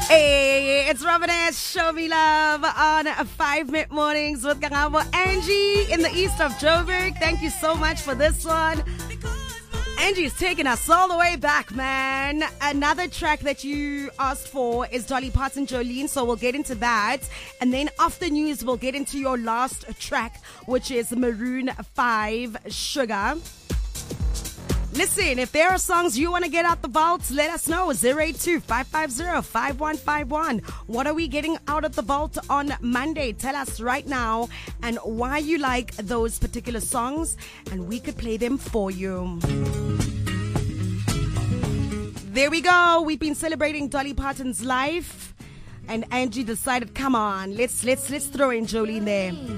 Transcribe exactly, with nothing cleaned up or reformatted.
Hey, it's Robin S. Show Me Love on five Minute Mornings with Kangabo Angie in the east of Joburg. Thank you so much for this one. Angie's taking us all the way back, man. Another track that you asked for is Dolly Parton, Jolene, so we'll get into that. And then after news, we'll get into your last track, which is Maroon five, Sugar. Listen, if there are songs you want to get out the vault, let us know. zero eight two, five five zero, five one five one. What are we getting out of the vault on Monday? Tell us right now and why you like those particular songs, and we could play them for you. There we go. We've been celebrating Dolly Parton's life, and Angie decided, come on, let's let's let's throw in Jolene there.